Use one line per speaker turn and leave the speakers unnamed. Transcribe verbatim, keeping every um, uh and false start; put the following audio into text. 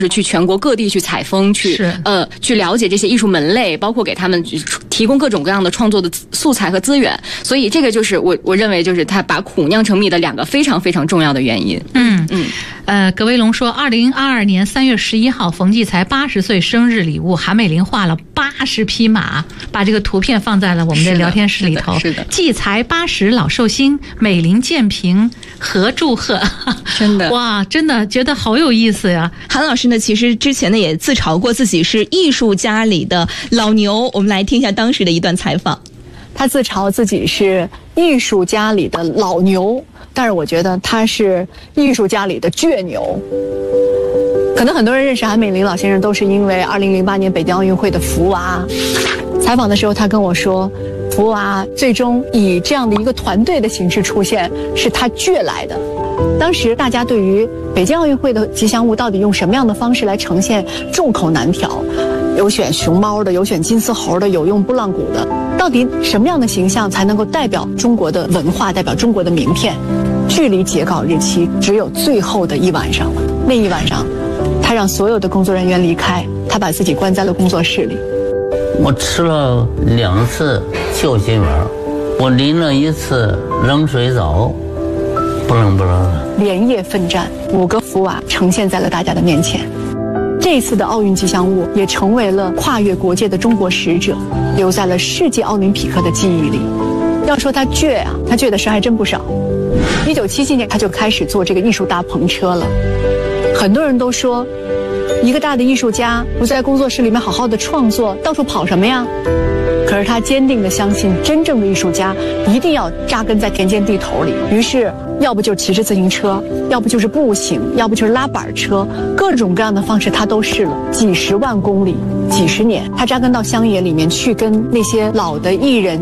是去全国各地去采风，去呃去了解这些艺术门类，包括给他们提供各种各样的创作的素材和资源。所以这个就是我我认为就是他把苦酿成蜜的两个非常非常重要的原因。
嗯嗯，呃，葛威龙说，二零二二年三月十一号，冯骥才八十岁生日礼物，韩美林画了八十匹马，把这个图片放在了我们的聊天室里头。
是的，
骥才八十老寿星，美林健平何祝贺，
真的
哇，真的觉得好有意思呀。
韩老师呢，其实之前呢也自嘲过自己是艺术家里的老牛，我们来听一下当时的一段采访。
他自嘲自己是艺术家里的老牛，但是我觉得他是艺术家里的倔牛。可能很多人认识韩美林老先生都是因为二零零八年北京奥运会的福娃。采访的时候他跟我说，福娃最终以这样的一个团队的形式出现，是他倔来的。当时大家对于北京奥运会的吉祥物到底用什么样的方式来呈现，众口难调，有选熊猫的，有选金丝猴的，有用拨浪鼓的，到底什么样的形象才能够代表中国的文化，代表中国的名片？距离截稿日期只有最后的一晚上了。那一晚上他让所有的工作人员离开，他把自己关在了工作室里。
我吃了两次救心丸，我淋了一次冷水澡，不冷不冷的。
连夜奋战，五个福娃呈现在了大家的面前。这一次的奥运吉祥物也成为了跨越国界的中国使者，留在了世界奥林匹克的记忆里。要说他倔啊，他倔的事还真不少。一九七七年他就开始做这个艺术大篷车了。很多人都说，一个大的艺术家不在工作室里面好好的创作，到处跑什么呀？可是他坚定地相信，真正的艺术家一定要扎根在田间地头里。于是要不就骑着自行车，要不就是步行，要不就是拉板车，各种各样的方式他都试了，几十万公里，几十年，他扎根到乡野里面去，跟那些老的艺人